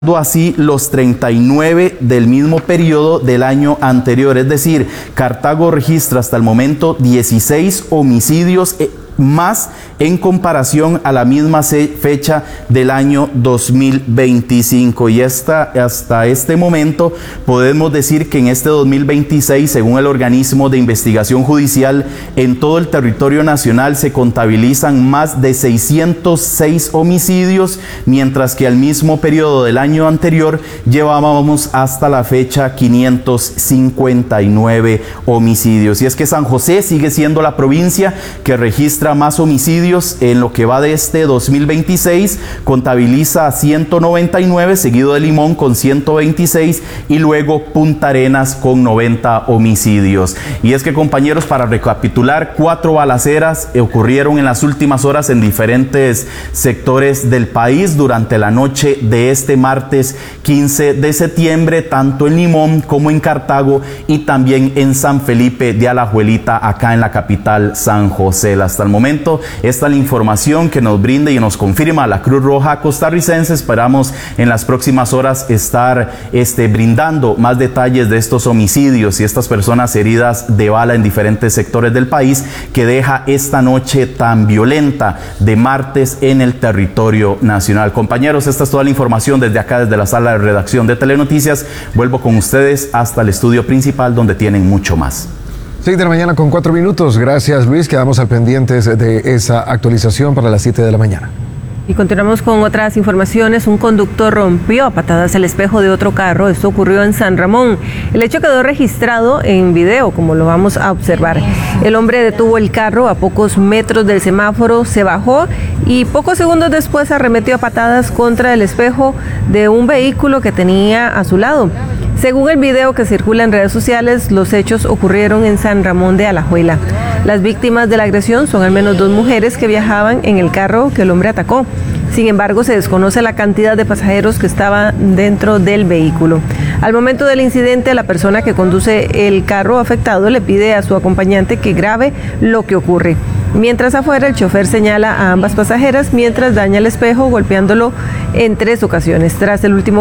así los 39 del mismo periodo del año anterior. Es decir, Cartago registra hasta el momento 16 homicidios más en comparación a la misma fecha del año 2025. Y hasta este momento podemos decir que en este 2026, según el organismo de investigación judicial, en todo el territorio nacional se contabilizan más de 606 homicidios, mientras que al mismo periodo del año anterior llevábamos hasta la fecha 559 homicidios. Y es que San José sigue siendo la provincia que registra más homicidios en lo que va de este 2026, contabiliza 199, seguido de Limón con 126 y luego Punta Arenas con 90 homicidios. Y es que, compañeros, para recapitular, 4 balaceras ocurrieron en las últimas horas en diferentes sectores del país durante la noche de este martes 15 de septiembre, tanto en Limón como en Cartago y también en San Felipe de Alajuelita, acá en la capital San José. Hasta el momento, esta es la información que nos brinda y nos confirma la Cruz Roja costarricense. Esperamos en las próximas horas estar brindando más detalles de estos homicidios y estas personas heridas de bala en diferentes sectores del país que deja esta noche tan violenta de martes en el territorio nacional. Compañeros, esta es toda la información desde acá, desde la sala de redacción de Telenoticias. Vuelvo con ustedes hasta el estudio principal, donde tienen mucho más. 6 de la mañana con 4 minutos. Gracias, Luis. Quedamos al pendientes de esa actualización para las 7 de la mañana. Y continuamos con otras informaciones. Un conductor rompió a patadas el espejo de otro carro. Esto ocurrió en San Ramón. El hecho quedó registrado en video, como lo vamos a observar. El hombre detuvo el carro a pocos metros del semáforo, se bajó y pocos segundos después arremetió a patadas contra el espejo de un vehículo que tenía a su lado. Según el video que circula en redes sociales, los hechos ocurrieron en San Ramón de Alajuela. Las víctimas de la agresión son al menos 2 mujeres que viajaban en el carro que el hombre atacó. Sin embargo, se desconoce la cantidad de pasajeros que estaban dentro del vehículo. Al momento del incidente, la persona que conduce el carro afectado le pide a su acompañante que grabe lo que ocurre. Mientras afuera, el chofer señala a ambas pasajeras mientras daña el espejo, golpeándolo en 3 ocasiones. Tras el último